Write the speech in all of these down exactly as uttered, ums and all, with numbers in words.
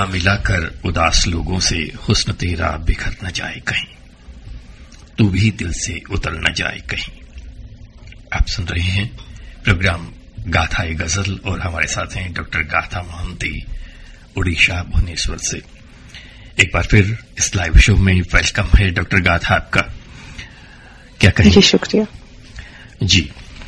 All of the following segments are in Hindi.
ना मिलाकर उदास लोगों से हुस्न तेरा बिखर न जाए कहीं, तू भी दिल से उतर न जाए कहीं। आप सुन रहे हैं प्रोग्राम गाथा ए गजल और हमारे साथ हैं डॉक्टर गाथा मोहंती, उड़ीसा भुवनेश्वर से। एक बार फिर इस लाइव शो में वेलकम है डॉक्टर गाथा आपका। क्या कहें? जी शुक्रिया। जी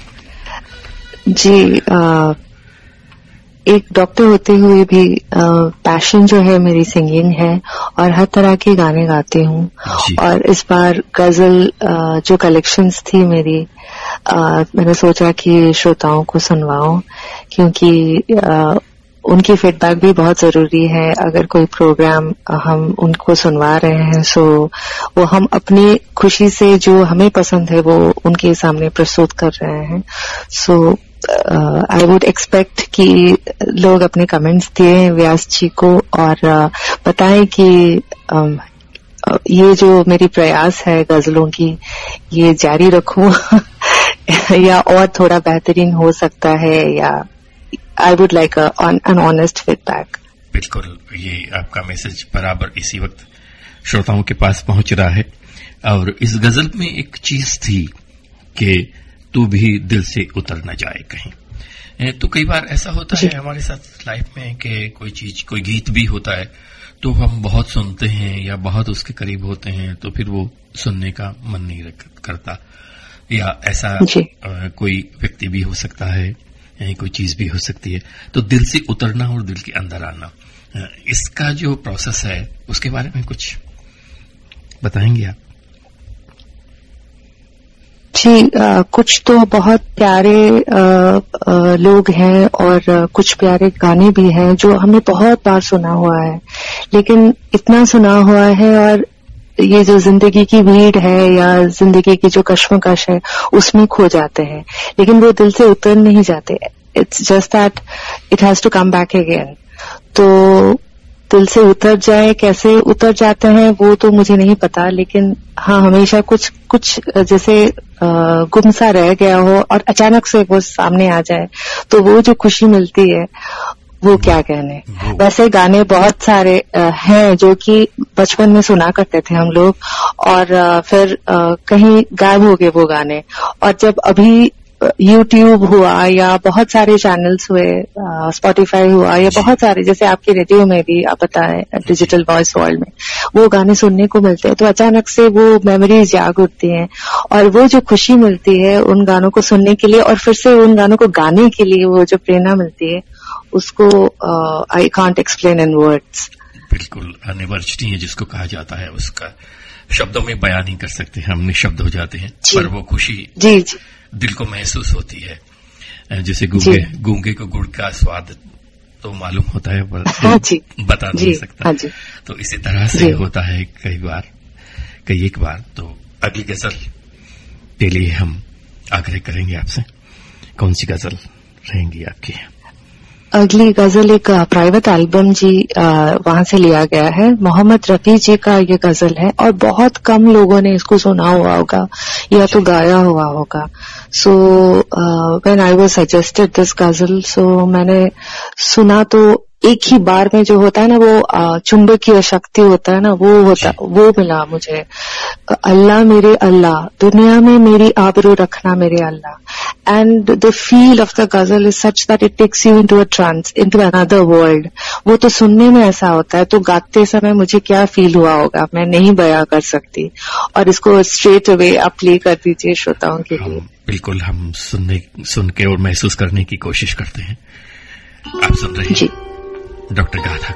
जी आ, एक डॉक्टर होते हुए भी पैशन जो है मेरी सिंगिंग है और हर तरह के गाने गाती हूँ। और इस बार गजल आ, जो कलेक्शंस थी मेरी, आ, मैंने सोचा कि श्रोताओं को सुनवाऊं, क्योंकि आ, उनकी फीडबैक भी बहुत जरूरी है। अगर कोई प्रोग्राम हम उनको सुनवा रहे हैं सो वो हम अपनी खुशी से जो हमें पसंद है वो उनके सामने प्रस्तुत कर रहे हैं। सो आई वुड एक्सपेक्ट कि लोग अपने कमेंट्स दिए व्यास जी को और uh, बताएं कि uh, ये जो मेरी प्रयास है गजलों की ये जारी रखूं या और थोड़ा बेहतरीन हो सकता है, या I would like an honest feedback. बिल्कुल, ये आपका मैसेज बराबर इसी वक्त श्रोताओं के पास पहुंच रहा है। और इस गजल में एक चीज थी कि तू भी दिल से उतर न जाए कहीं। तो कई बार ऐसा होता है हमारे साथ लाइफ में कि कोई चीज, कोई गीत भी होता है तो हम बहुत सुनते हैं या बहुत उसके करीब होते हैं, तो फिर वो सुनने का मन नहीं करता, या ऐसा आ, कोई व्यक्ति भी हो सकता है, कोई चीज भी हो सकती है। तो दिल से उतरना और दिल के अंदर आना, इसका जो प्रोसेस है उसके बारे में कुछ बताएंगे आप? जी, आ, कुछ तो बहुत प्यारे आ, आ, लोग हैं और आ, कुछ प्यारे गाने भी हैं जो हमने बहुत बार सुना हुआ है, लेकिन इतना सुना हुआ है और ये जो जिंदगी की भीड़ है या जिंदगी की जो कश्मकश है उसमें खो जाते हैं, लेकिन वो दिल से उतर नहीं जाते। It's just that it has to come back again. तो दिल से उतर जाए, कैसे उतर जाते हैं वो तो मुझे नहीं पता, लेकिन हाँ हमेशा कुछ कुछ जैसे गुमसा रह गया हो और अचानक से वो सामने आ जाए तो वो जो खुशी मिलती है वो क्या कहने। वैसे गाने बहुत सारे हैं जो कि बचपन में सुना करते थे हम लोग और फिर कहीं गायब हो गए वो गाने, और जब अभी यूट्यूब हुआ या बहुत सारे चैनल्स हुए, स्पॉटिफाई हुआ या बहुत सारे, जैसे आपके रेडियो में भी आप बताएं डिजिटल वॉइस वर्ल्ड में वो गाने सुनने को मिलते हैं, तो अचानक से वो मेमोरीज जाग उठती हैं और वो जो खुशी मिलती है उन गानों को सुनने के लिए और फिर से उन गानों को गाने के लिए वो जो प्रेरणा मिलती है उसको I can't explain in words. बिल्कुल, अनिवर्चनीय जिसको कहा जाता है उसका शब्दों में बयान नहीं कर सकते, हम निशब्द हो जाते हैं, पर वो खुशी जी जी दिल को महसूस होती है। जैसे गूंगे गूंगे को गुड़ का स्वाद तो मालूम होता है पर हाँ जी, बता नहीं सकता। हाँ जी, तो इसी तरह से होता है कई बार कई एक बार। तो अगली गजल के लिए हम आग्रह करेंगे आपसे, कौन सी गजल रहेंगी आपकी? अगली गजल एक प्राइवेट एल्बम जी वहां से लिया गया है, मोहम्मद रफी जी का ये गजल है और बहुत कम लोगों ने इसको सुना हुआ होगा या तो गाया हुआ होगा। So when I was suggested this गजल, सो मैंने सुना तो एक ही बार में जो होता है ना वो चुंबकीय शक्ति होता है ना, वो होता वो मिला मुझे। अल्लाह मेरे अल्लाह, दुनिया में मेरी आबरू रखना मेरे अल्लाह। And the feel of the गजल is such that it takes you into a trans, into another world. वो तो सुनने में ऐसा होता है, तो गाते समय मुझे क्या फील हुआ होगा मैं नहीं बयां कर सकती। और इसको स्ट्रेट अवे आप प्ले कर दीजिए श्रोताओं के लिए। बिल्कुल, हम सुनने सुन के और महसूस करने की कोशिश करते हैं। आप सुन रहे हैं डॉक्टर गाथा